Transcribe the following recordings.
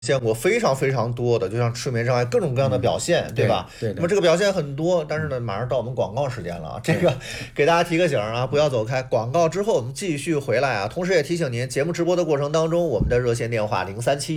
见过非常非常多的，就像睡眠障碍各种各样的表现，对吧？ 对。 那么这个表现很多，但是呢，马上到我们广告时间了啊，这个给大家提个醒啊，不要走开。广告之后我们继续回来啊，同时也提醒您，节目直播的过程当中，我们的热线电话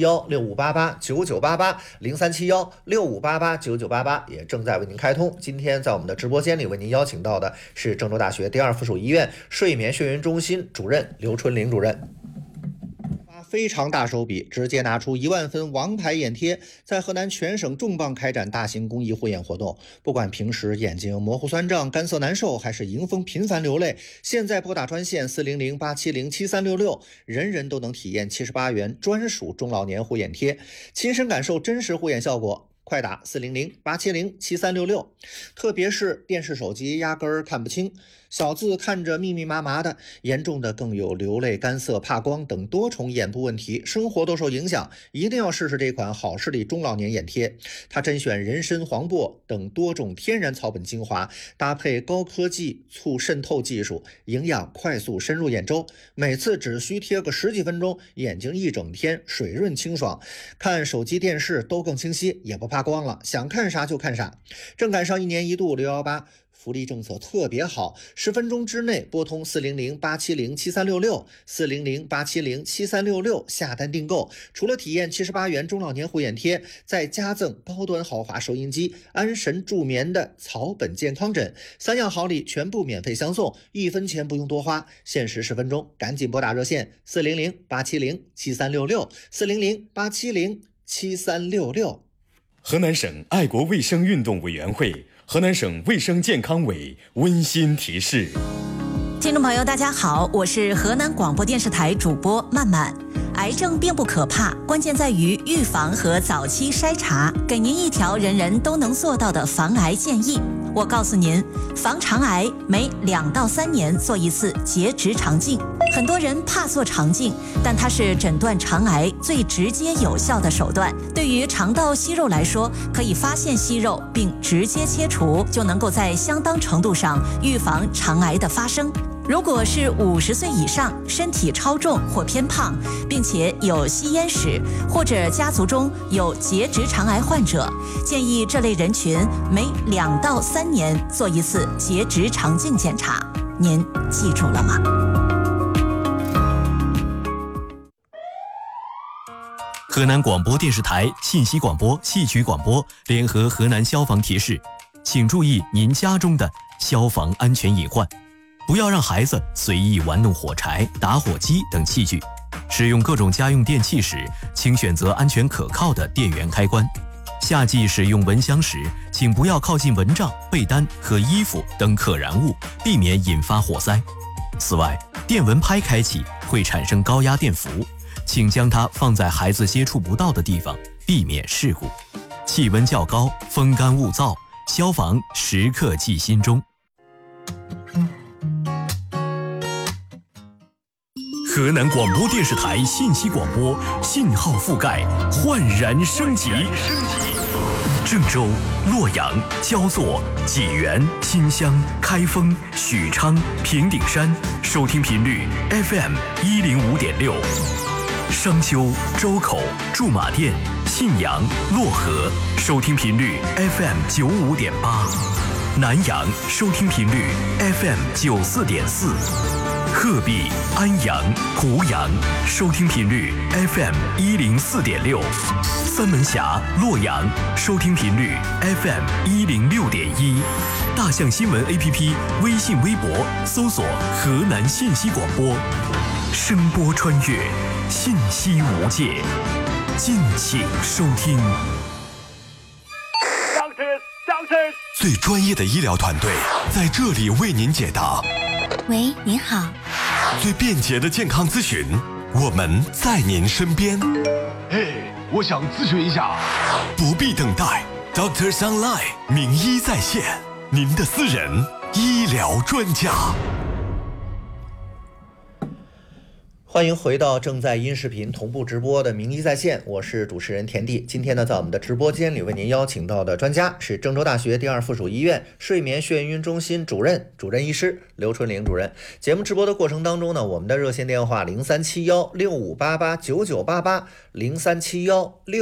037165889988，037165889988也正在为您开通。今天在我们的直播间里为您邀请到的是郑州大学第二附属医院睡眠血源中心主任刘春玲主任。非常大手笔，直接拿出1万分王牌眼贴，在河南全省重磅开展大型公益护眼活动。不管平时眼睛模糊酸胀、干涩难受，还是迎风频繁流泪，现在拨打专线400-870-7366，人人都能体验78元专属中老年护眼贴，亲身感受真实护眼效果。快打400-870-7366，特别是电视手机压根儿看不清，小字看着密密麻麻的，严重的更有流泪、干涩、怕光等多重眼部问题，生活都受影响，一定要试试这款好视力中老年眼贴。它甄选人参、黄柏等多种天然草本精华，搭配高科技促渗透技术，营养快速深入眼周，每次只需贴个10几分钟，眼睛一整天水润清爽，看手机电视都更清晰，也不怕光了，想看啥就看啥。正赶上1年1度618福利政策特别好，10分钟之内拨通400-870-7366 400-870-7366下单订购，除了体验78元中老年护眼贴，再加赠高端豪华收音机、安神助眠的草本健康枕，3样好礼全部免费相送，1分钱不用多花，限时10分钟，赶紧拨打热线400-870-7366 400-870-7366。 河南省爱国卫生运动委员会、河南省卫生健康委温馨提示： 听众朋友，大家好，我是河南广播电视台主播曼曼。癌症并不可怕，关键在于预防和早期筛查。给您一条人人都能做到的防癌建议。我告诉您，防肠癌每2到3年做一次结直肠镜。很多人怕做肠镜，但它是诊断肠癌最直接有效的手段。对于肠道息肉来说，可以发现息肉并直接切除，就能够在相当程度上预防肠癌的发生。如果是50岁以上，身体超重或偏胖，并且有吸烟史，或者家族中有结直肠癌患者，建议这类人群每2到3年做一次结直肠镜检查。您记住了吗？ 河南广播电视台信息广播、戏曲广播联合河南消防提示，请注意您家中的消防安全隐患。不要让孩子随意玩弄火柴、打火机等器具。使用各种家用电器时，请选择安全可靠的电源开关。夏季使用蚊香时，请不要靠近蚊帐、被单和衣服等可燃物，避免引发火灾。此外，电蚊拍开启会产生高压电伏，请将它放在孩子接触不到的地方，避免事故。气温较高，风干物燥，消防时刻记心中。河南广播电视台信息广播信号覆盖焕然升级。郑州、洛阳、焦作、济源、新乡、开封、许昌、平顶山收听频率 FM105.6，商丘、周口、驻马店、信阳、漯河收听频率 FM95.8，南阳收听频率 FM94.4，鹤壁、安阳、湖阳收听频率 FM104.6，三门峡、洛阳收听频率 FM106.1，大象新闻 APP 微信微博搜索河南信息广播，声波穿越，信息无界，敬请收听。 最专业的医疗团队在这里为您解答。 喂，您好。 最便捷的健康咨询，我们在您身边。 嘿，我想咨询一下。 不必等待 ，Doctors Online 名医在线，您的私人医疗专家。 欢迎回到正在音视频同步直播的名医在线，我是主持人田地。今天呢，在我们的直播间里为您邀请到的专家是郑州大学第二附属医院睡眠眩晕中心主任医师刘春玲主任。节目直播的过程当中呢，我们的热线电话037165889988，037165